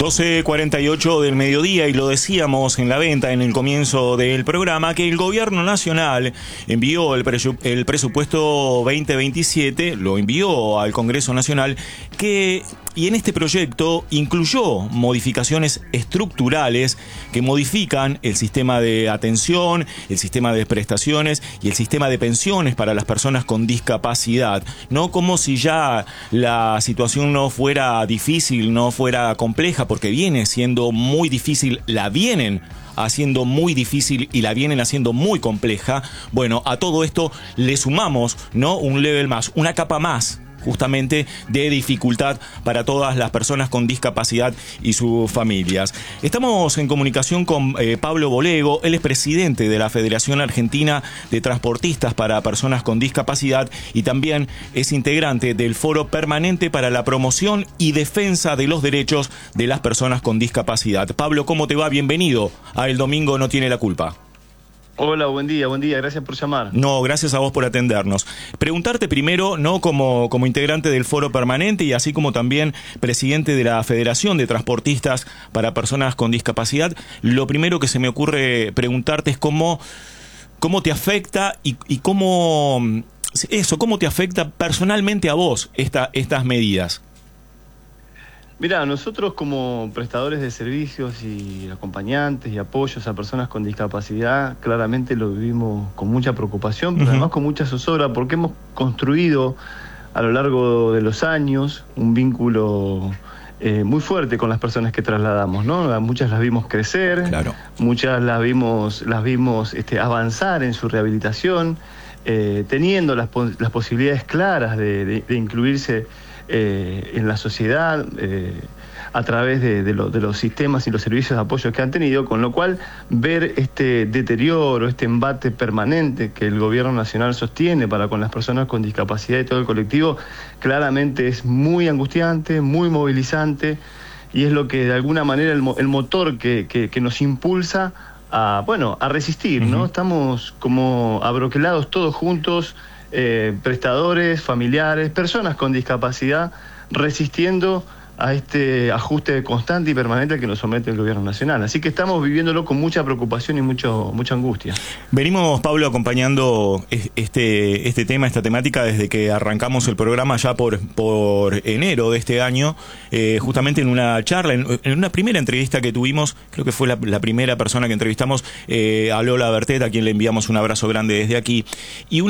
12:48 del mediodía, y lo decíamos en la venta en el comienzo del programa, que el gobierno nacional envió el presupuesto 2027, lo envió al Congreso Nacional, y en este proyecto incluyó modificaciones estructurales que modifican el sistema de atención, el sistema de prestaciones y el sistema de pensiones para las personas con discapacidad. No como si ya la situación no fuera difícil, no fuera compleja, porque viene siendo muy difícil, la vienen haciendo muy difícil y la vienen haciendo muy compleja. Bueno, a todo esto le sumamos, ¿no?, un level más, una capa más, justamente, de dificultad para todas las personas con discapacidad y sus familias. Estamos en comunicación con Pablo Bolego. Él es presidente de la Federación Argentina de Transportistas para Personas con Discapacidad y también es integrante del Foro Permanente para la Promoción y Defensa de los Derechos de las Personas con Discapacidad. Pablo, ¿cómo te va? Bienvenido a El Domingo No Tiene la Culpa. Hola, buen día, gracias por llamar. No, gracias a vos por atendernos. Preguntarte primero, ¿no?, como integrante del Foro Permanente y así como también presidente de la Federación de Transportistas para Personas con Discapacidad, lo primero que se me ocurre preguntarte es cómo te afecta y cómo te afecta personalmente a vos estas medidas. Mirá, nosotros como prestadores de servicios y acompañantes y apoyos a personas con discapacidad, claramente lo vivimos con mucha preocupación, pero además con mucha zozobra, porque hemos construido a lo largo de los años un vínculo muy fuerte con las personas que trasladamos, ¿no? A muchas las vimos crecer, claro. Muchas las vimos avanzar en su rehabilitación, teniendo las posibilidades claras de incluirse en la sociedad a través de los sistemas y los servicios de apoyo que han tenido, con lo cual ver este deterioro, este embate permanente que el gobierno nacional sostiene para con las personas con discapacidad y todo el colectivo, claramente es muy angustiante, muy movilizante, y es lo que de alguna manera el motor que nos impulsa a resistir, ¿no? Estamos como abroquelados todos juntos, prestadores, familiares, personas con discapacidad, resistiendo a este ajuste constante y permanente al que nos somete el gobierno nacional. Así que estamos viviéndolo con mucha preocupación y mucha angustia. Venimos, Pablo, acompañando este tema, esta temática, desde que arrancamos el programa ya por enero de este año, justamente en una charla, en una primera entrevista que tuvimos, creo que fue la primera persona que entrevistamos, a Lola Bertet, a quien le enviamos un abrazo grande desde aquí. Y